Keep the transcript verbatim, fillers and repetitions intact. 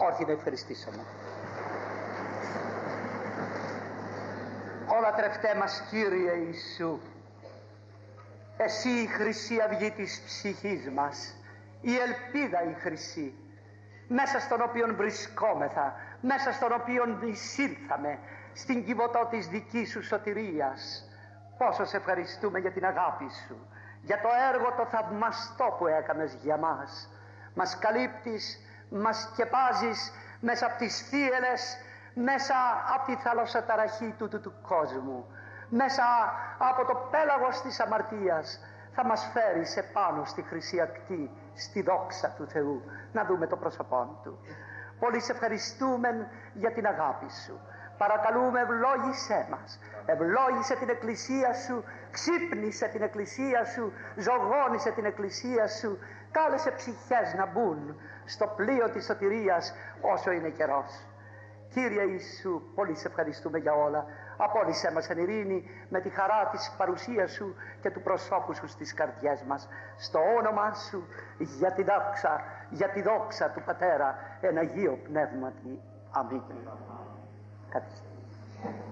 όρθιοι να ευχαριστήσουμε. Όλα τρεφτέ μας, Κύριε Ιησού, Εσύ η χρυσή αυγή της ψυχής μας, η ελπίδα η χρυσή, μέσα στον οποίον βρισκόμεθα, μέσα στον οποίον εισήλθαμε στην κυβωτό της δικής Σου σωτηρίας. Πόσο σε ευχαριστούμε για την αγάπη Σου, για το έργο το θαυμαστό που έκανες για μας. Μας καλύπτεις, μας σκεπάζεις μέσα από τις θύελες, μέσα από τη θαλασσοταραχή τούτου του κόσμου, μέσα από το πέλαγος της αμαρτίας. Θα μας φέρεις επάνω στη χρυσή ακτή, στη δόξα του Θεού, να δούμε το πρόσωπό Του. Πολύ σε ευχαριστούμε για την αγάπη Σου. Παρακαλούμε, ευλόγησέ μας, ευλόγησε την Εκκλησία Σου, ξύπνησε την Εκκλησία Σου, ζωγόνησε την Εκκλησία Σου, κάλεσε ψυχές να μπουν στο πλοίο της σωτηρίας όσο είναι καιρός. Κύριε Ιησού, πολύ σε ευχαριστούμε για όλα. Απόλυσέ μας εν ειρήνη με τη χαρά της παρουσίας Σου και του προσώπου Σου στις καρδιές μας. Στο όνομά Σου, για τη δόξα, για τη δόξα του Πατέρα εν Αγίο Πνεύματι. Αμήν. Καθίστε.